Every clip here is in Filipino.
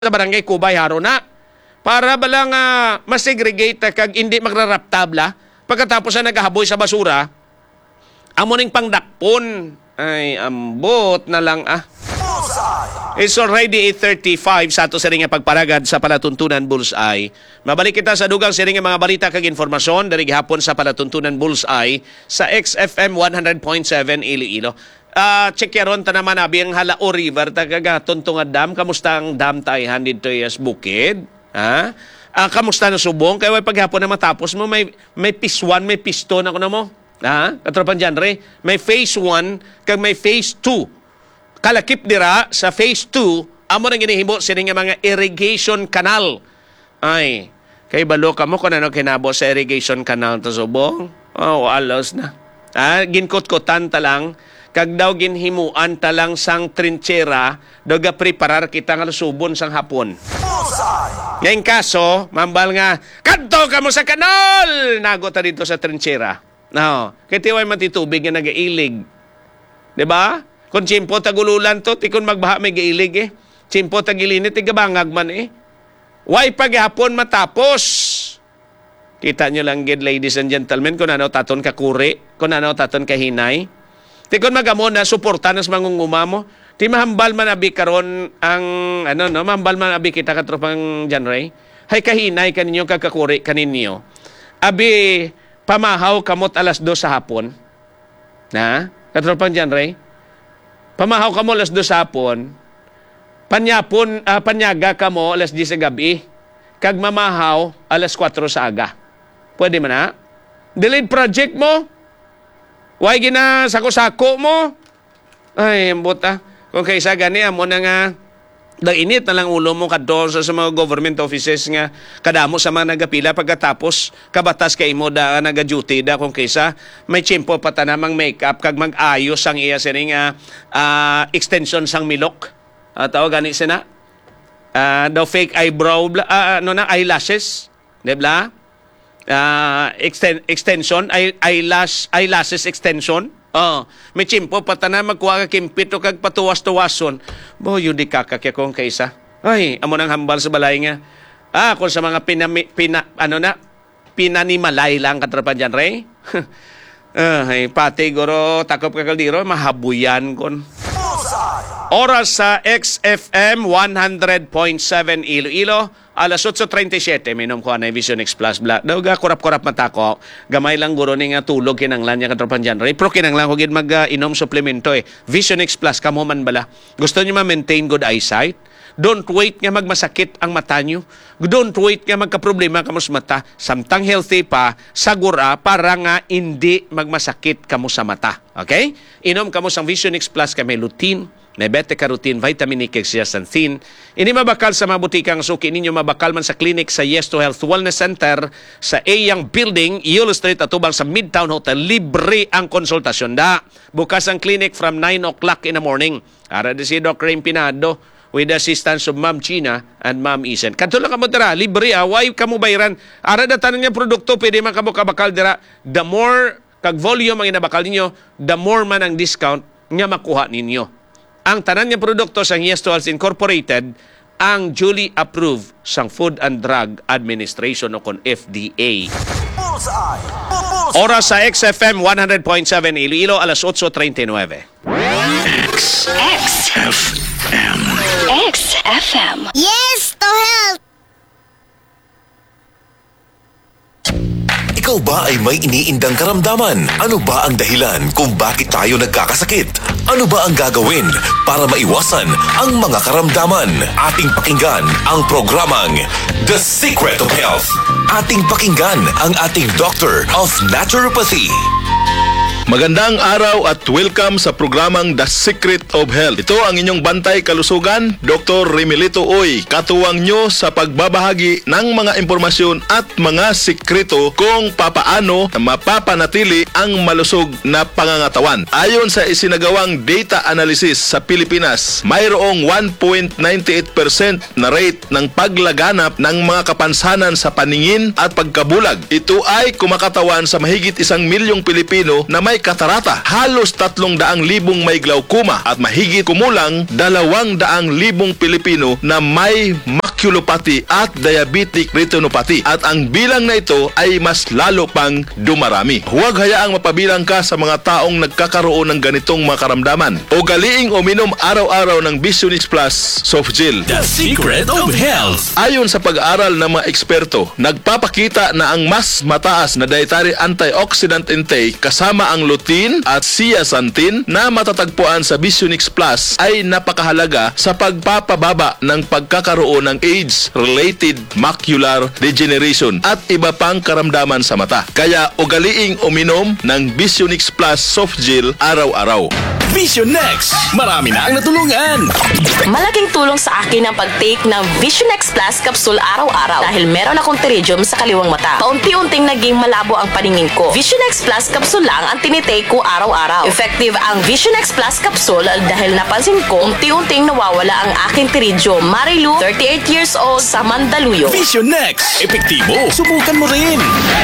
sa barangay Kubay haro na para balang masegregate kag hindi magraraptabla pagkatapos na nagahaboy sa basura amo ning pangdakpon ay ambot na lang It's already 8:35 sa ato sa ring pagparagad sa Palatuntunan Bullseye. Mabalik kita sa dugang sa ring mga balita kag informasyon dari gihapon sa Palatuntunan Bullseye sa XFM 100.7 Iloilo. Check yaron ta naman abi ang Halao River tagaga Tuntungad Dam. Kamusta ang dam tayhan dito yes Bukid? Ha? Kamusta na subong? Kaya paghapon na matapos mo may phase 1, may phase 2 na ko na mo. Ha? Katropan dyan, Re. May phase 1 kag may phase 2. Kalakip dira sa phase 2, amo nang ginihimo sini nga mga irrigation canal. Ay, kay balo ka mo kung ano kinabo sa irrigation canal to subong. Oh, alos na. Ginkot-kotan ta lang kag daw ginhimuan ta lang sang trinchera daw ga preparar kita nga subon sang hapon. Ngayong kaso, mambal nga, kadto ka mo sa kanal! Nago ta dito sa trinchera. No, kaya tiway matitubig nga nagailig. Diba? Kung tsimpo tagululan to, tikon magbaha may gailig eh. Tsimpo tagilinit, tigabangag man eh. Why paghapon matapos? Kita nyo lang, gid, ladies and gentlemen, kung ano taton kakuri, kung ano taton kahinay. Tikon magamon na suporta nas mangunguma mo. Ti mahambal man abi karon ang mahambal man abi kita katropang Janray. Hay kahinay kaninyo kagkakuri kaninyo. Abi pamahaw kamot alas 2 sa hapon. Na? Katropang Janray. Pamahaw ka mo alas 2 sa hapon. Panyaga ka mo alas 10 sa gabi. Kag mamahaw alas 4 sa aga. Pwede man na? Delayed project mo? Why gina sako-sako mo? Ay, buta. Kung kaysa gani, amo na nga, init na lang ulo mo kadto sa mga government offices nga kadamo sa mga nagapila pagkatapos kabatas kay mo da naga-duty da kung kaysa may tiyempo pa ta namang make-up kag mag-ayos ang iya sining extension sang milok. Tawag gani sina? Daw fake eyebrow, eyelashes. Dibla? Extension, eyelashes extension. May chimpo pata na magkuha ka kimpito kag patuwas-tuwason. Yun di kakakya kong kaysa. Ay, amo nang hambal sa balay nga. Kung sa mga pinanimalay lang katrapan dyan, Ray. Pati guro, takop kakaldiro, mahabuyan kon. Oras sa XFM 100.7 Iloilo. Alas 8:37, minom ko na Vision X Plus Black. Daw ga kurap-kurap matako. Gamay lang guro ni nga tulog kinanglan niya katropan dyan. Pero kinanglan ko gid mag-inom suplemento eh. Vision X Plus, kamo man bala. Gusto niyo ma-maintain good eyesight? Don't wait nga magmasakit ang mata niyo. Don't wait nga magka-problema kamo sa mata. Samtang healthy pa, sagura para nga hindi magmasakit kamo sa mata. Okay? Inom kamo sang Vision X Plus kay may lutein, may beta-carotene, vitamin E, zeaxanthin. Ini mabakal sa mga butikang suki ninyo, mabakal man sa clinic sa Yes to Health Wellness Center sa Ayang Building, Yolo Street, atubang sa Midtown Hotel. Libre ang konsultasyon da. Bukas ang clinic from 9 o'clock in the morning. Ara de si Doc Rain Pinado with the assistance of Ma'am China and Ma'am Isen. Kanto lang kamo dira, libre why kamo bayaran? Ara da tanan nga produkto, pwede man kamo kabakal dira. The more kag volume ang inabakal ninyo, the more man ang discount nga makuha ninyo. Ang tanan niya produkto sa Yes to Health Incorporated ang duly approved sang Food and Drug Administration o kon FDA. Oras sa XFM 100.7 Iloilo, alas 8:39. XFM. Yes to Health! Ikaw ba ay may iniindang karamdaman? Ano ba ang dahilan kung bakit tayo nagkakasakit? Ano ba ang gagawin para maiwasan ang mga karamdaman? Ating pakinggan ang programang The Secret of Health. Ating pakinggan ang ating Doctor of Naturopathy. Magandang araw at welcome sa programang The Secret of Health. Ito ang inyong bantay kalusugan, Dr. Remilito Oy. Katuwang nyo sa pagbabahagi ng mga impormasyon at mga sikreto kung papaano mapapanatili ang malusog na pangangatawan. Ayon sa isinagawang data analysis sa Pilipinas, mayroong 1.98% na rate ng paglaganap ng mga kapansanan sa paningin at pagkabulag. Ito ay kumakatawan sa mahigit 1 milyong Pilipino na may katarata, halos 300,000 may glaucoma at mahigit kumulang 200,000 Pilipino na may maculopathy at diabetic retinopathy, at ang bilang na ito ay mas lalo pang dumarami. Huwag hayaang mapabilang ka sa mga taong nagkakaroon ng ganitong mga karamdaman. Ugaliing uminom araw-araw ng Visionix Plus Soft Gel. The Secret of Health. Ayon sa pag-aaral ng mga eksperto, nagpapakita na ang mas mataas na dietary antioxidant intake kasama ang lutein at zeaxanthin na matatagpuan sa Visionix Plus ay napakahalaga sa pagpapababa ng pagkakaroon ng age-related macular degeneration at iba pang karamdaman sa mata. Kaya ugaliing uminom ng Visionix Plus Soft Gel araw-araw. Vision Next. Marami na ang natulungan. Malaking tulong sa akin ang pag-take ng Vision X Plus capsule araw-araw dahil meron akong pterygium sa kaliwang mata. Paunti-unting naging malabo ang paningin ko. Vision X Plus capsule lang ang tinitake ko araw-araw. Effective ang Vision X Plus capsule dahil napansin ko unti-unting nawawala ang aking pterygium. Marilu, 38 years old, sa Mandaluyong. Vision Next. Epektibo. Subukan mo rin.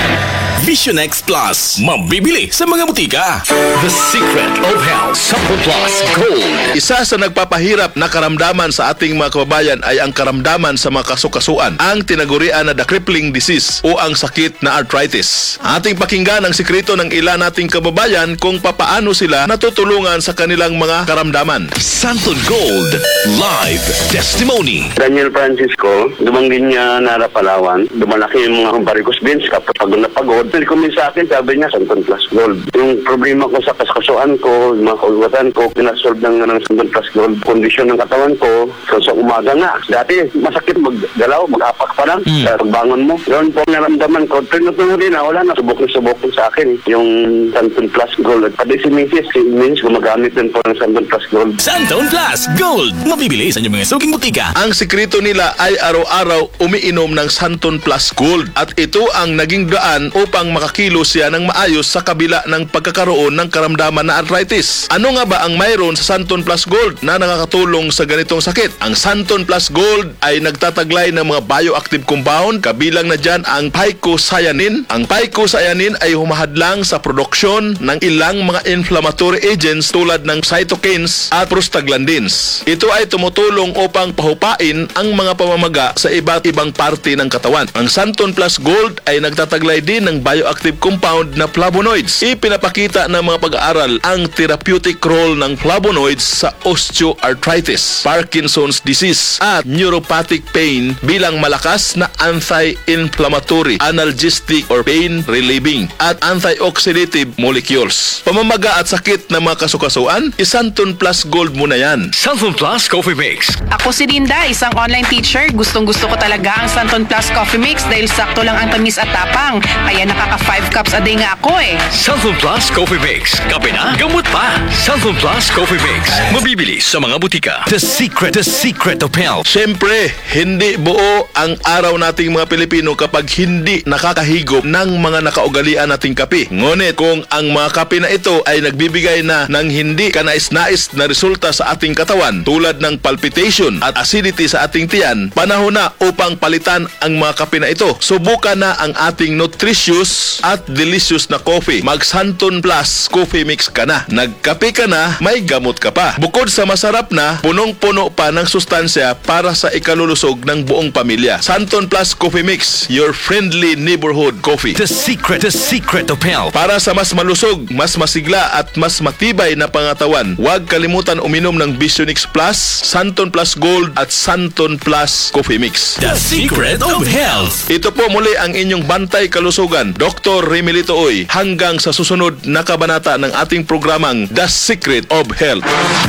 Vision X Plus. Mabibili sa mga butika. The Secret of Health Supple Plus Gold. Isa sa nagpapahirap na karamdaman sa ating mga kababayan ay ang karamdaman sa mga kasukasuan, ang tinagurian na the crippling disease o ang sakit na arthritis. Ating pakinggan ang sikreto ng ilan nating kababayan kung papaano sila natutulungan sa kanilang mga karamdaman. Santon Gold Live Testimony. Daniel Francisco, dumanggin niya Nara Palawan. Dumalaki yung mga varicose veins kapag pagod na pagod. Nag-comment sa akin, sabi niya, Santon Plus Gold. Yung problema ko sa kaskasuan ko, yung mga kaulwatan ko, pinasolve ng Santon Plus Gold. Kondisyon ng katawan ko, so sa umaga nga. Dati, masakit maggalaw, mag-apak pa lang. Sa pagbangon mo. Yun po naramdaman ko. Pero rin na, wala na. Subok sa akin. Yung Santon Plus Gold. At pati si Mrs. gumagamit din po ng Santon Plus Gold. Santon Plus Gold. Mabibili sa inyong mga suking butika. Ang sikreto nila ay araw-araw umiinom ng Santon Plus Gold, at ito ang naging daan upang makakilos siya ng maayos sa kabila ng pagkakaroon ng karamdaman na arthritis. Ano nga ba ang mayroon sa Santon Plus Gold na nakakatulong sa ganitong sakit? Ang Santon Plus Gold ay nagtataglay ng mga bioactive compound, kabilang na dyan ang phycocyanin. Ang phycocyanin ay humahadlang sa produksyon ng ilang mga inflammatory agents tulad ng cytokines at prostaglandins. Ito ay tumutulong upang pahupain ang mga pamamaga sa iba't ibang parte ng katawan. Ang Santon Plus Gold ay nagtataglay din ng bioactive compound na flavonoids. Ipinapakita ng mga pag-aaral ang therapeutic role ng flavonoids sa osteoarthritis, Parkinson's disease at neuropathic pain bilang malakas na anti-inflammatory, analgesic or pain relieving at antioxidative molecules. Pamamaga at sakit ng mga kasukasuan, Santon Plus Gold mo na yan. Santon Plus Coffee Mix. Ako si Linda, isang online teacher. Gustong-gusto ko talaga ang Santon Plus Coffee Mix dahil sakto lang ang tamis at tapang. Kaya nakaka 5 cups a day nga ako eh. Santon Plus Coffee Mix. Kape na, gamot pa. Santon Plus Coffee Mix. Mabibili sa mga butika. The Secret of Health. Siyempre, hindi buo ang araw nating mga Pilipino kapag hindi nakakahigop ng mga nakaugalian nating kape. Ngunit kung ang mga kape na ito ay nagbibigay na ng hindi kanais-nais na resulta sa ating katawan tulad ng palpitation at acidity sa ating tiyan, panahon na upang palitan ang mga kape na ito. Subukan na ang ating nutritious at delicious na coffee. Mag Santon Plus Coffee Mix ka na. Nagkape ka na, may gamot ka pa. Bukod sa masarap na, punong-puno pa ng sustansya para sa ikalulusog ng buong pamilya. Santon Plus Coffee Mix, your friendly neighborhood coffee. The Secret of Health. Para sa mas malusog, mas masigla at mas matibay na pangatawan, huwag kalimutan uminom ng Visionix Plus, Santon Plus Gold at Santon Plus Coffee Mix. The Secret of Health. Ito po muli ang inyong bantay kalusugan, Dr. Remilito Oy, hanggang sa susunod na kabanata ng ating programang The Secret of Health.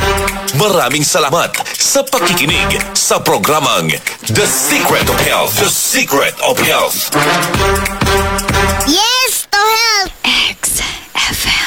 Maraming salamat sa pakikinig sa programang The Secret of Health. The Secret of Health.